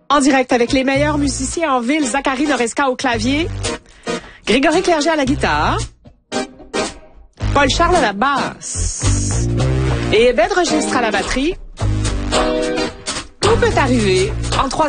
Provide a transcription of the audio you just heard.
En direct avec les meilleurs musiciens en ville, Zachary Noresca au clavier, Grégory Clerget à la guitare, Paul Charles à la basse et Ben Registre à la batterie. Tout peut arriver en 3